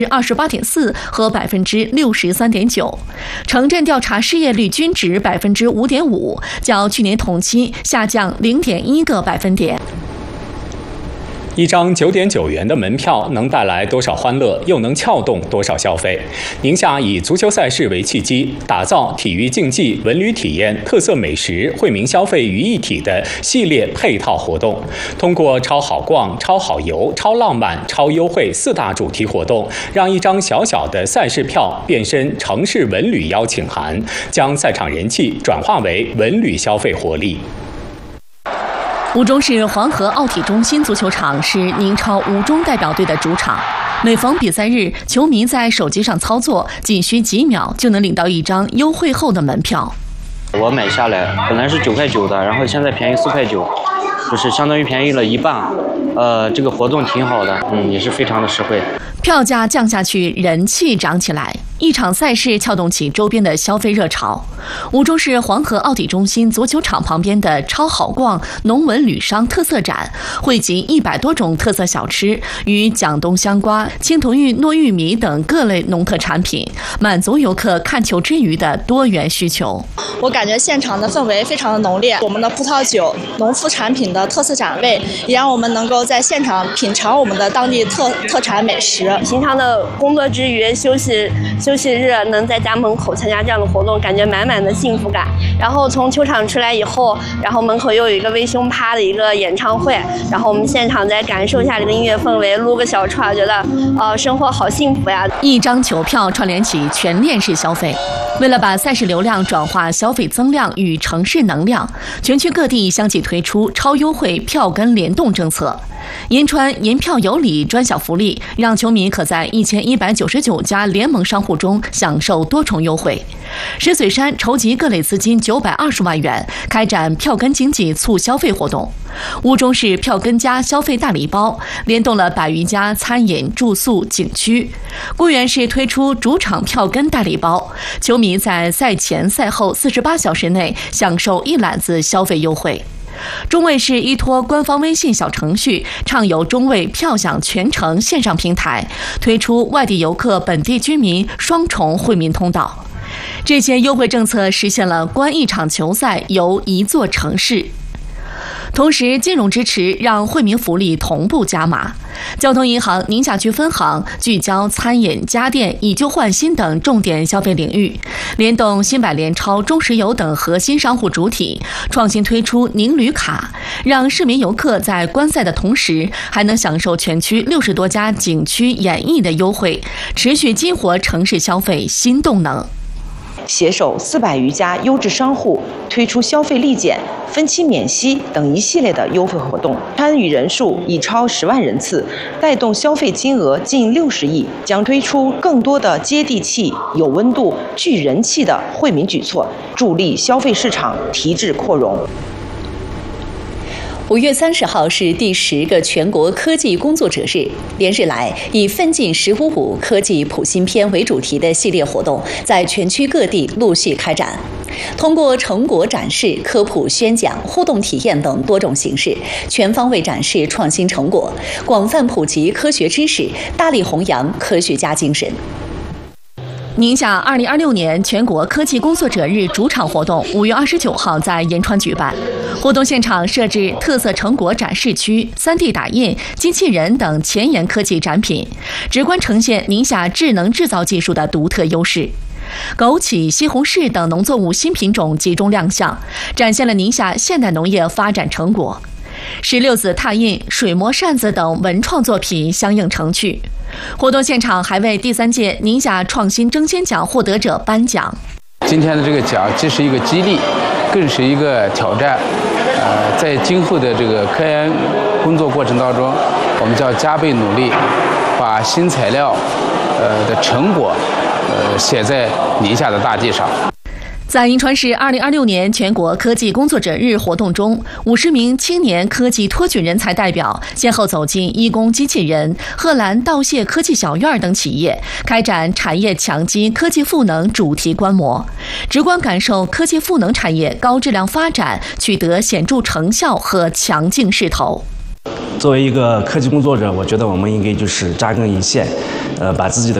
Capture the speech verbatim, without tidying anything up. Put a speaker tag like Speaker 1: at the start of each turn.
Speaker 1: 二十八点四和百分之六十三点九，城镇调查失业率均值百分之五点五，较去年同期下降零点一个百分点。
Speaker 2: 一张九点九元的门票能带来多少欢乐，又能撬动多少消费？宁夏以足球赛事为契机，打造体育竞技、文旅体验、特色美食、惠民消费于一体的系列配套活动。通过超好逛、超好游、超浪漫、超优惠四大主题活动，让一张小小的赛事票变身城市文旅邀请函，将赛场人气转化为文旅消费活力。
Speaker 1: 吴中市黄河奥体中心足球场是宁超五中代表队的主场。每逢比赛日，球迷在手机上操作，仅需几秒就能领到一张优惠后的门票。
Speaker 3: 我买下来本来是九块九的，然后现在便宜四块九，就是相当于便宜了一半。呃，这个活动挺好的，嗯，也是非常的实惠。
Speaker 1: 票价降下去，人气涨起来。一场赛事撬动起周边的消费热潮。吴中市黄河奥体中心足球场旁边的超好逛农文旅商特色展，汇集一百多种特色小吃与蒋冬香瓜、青铜玉糯玉米等各类农特产品，满足游客看球之余的多元需求。
Speaker 4: 我感觉现场的氛围非常的浓烈，我们的葡萄酒、农副产品的特色展位，也让我们能够在现场品尝我们的当地特特产美食。
Speaker 5: 平常的工作之余、休息休息日能在家门口参加这样的活动，感觉满满的幸福感。然后从球场出来以后，然后门口又有一个微胸趴的一个演唱会，然后我们现场再感受一下这个音乐氛围，撸个小串，觉得呃生活好幸福呀！
Speaker 1: 一张球票串联起全链式消费。为了把赛事流量转化消费增量与城市能量，全区各地相继推出超优惠票根联动政策。银川银票有礼专享福利，让球迷可在一千一百九十九家联盟商户中享受多重优惠。石嘴山筹集各类资金九百二十万元，开展票根经济促消费活动。吴中市票根加消费大礼包，联动了百余家餐饮、住宿、景区。固原市推出主场票根大礼包，球迷在赛前赛后四十八小时内享受一揽子消费优惠。中卫市依托官方微信小程序，畅游中卫票享全程线上平台，推出外地游客、本地居民双重惠民通道。这些优惠政策实现了观一场球赛游一座城市。同时，金融支持让惠民福利同步加码。交通银行宁夏区分行聚焦餐饮、家电、以旧换新等重点消费领域，联动新百联超、中石油等核心商户主体，创新推出宁旅卡，让市民游客在观赛的同时，还能享受全区六十多家景区演艺的优惠，持续激活城市消费新动能。
Speaker 6: 携手四百余家优质商户推出消费立减、分期免息等一系列的优惠活动，参与人数已超十万人次，带动消费金额近六十亿，将推出更多的接地气、有温度、具人气的惠民举措，助力消费市场提质扩容。
Speaker 7: 五月三十号是第十个全国科技工作者日，连日来以奋进“十五五”科技普新篇为主题的系列活动在全区各地陆续开展。通过成果展示、科普宣讲、互动体验等多种形式，全方位展示创新成果，广泛普及科学知识，大力弘扬科学家精神。
Speaker 1: 宁夏二零二六年全国科技工作者日主场活动五月二十九号在银川举办。活动现场设置特色成果展示区、三 D 打印、机器人等前沿科技展品，直观呈现宁夏智能制造技术的独特优势。枸杞、西红柿等农作物新品种集中亮相，展现了宁夏现代农业发展成果。石榴子拓印、水磨扇子等文创作品相应成趣。活动现场还为第三届宁夏创新争先奖获得者颁奖。
Speaker 8: 今天的这个奖既是一个激励，更是一个挑战。呃，在今后的这个科研工作过程当中，我们将加倍努力，把新材料呃的成果呃写在宁夏的大地上。
Speaker 1: 在银川市二零二六年全国科技工作者日活动中，五十名青年科技托举人才代表先后走进一工机器人、贺兰道谢科技小院等企业，开展产业强基科技赋能主题观摩，直观感受科技赋能产业高质量发展取得显著成效和强劲势头。
Speaker 9: 作为一个科技工作者，我觉得我们应该就是扎根一线，呃，把自己的